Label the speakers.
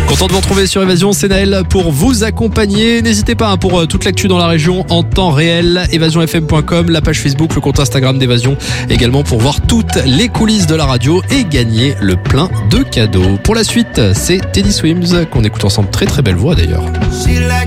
Speaker 1: Content de vous retrouver sur Évasion, c'est Naël pour vous accompagner. N'hésitez pas pour toute l'actu dans la région en temps réel. évasionfm.com, la page Facebook, le compte Instagram d'Évasion. Également pour voir toutes les coulisses de la radio et gagner le plein de cadeaux. Pour la suite, c'est Teddy Swims qu'on écoute ensemble. Très très belle voix d'ailleurs.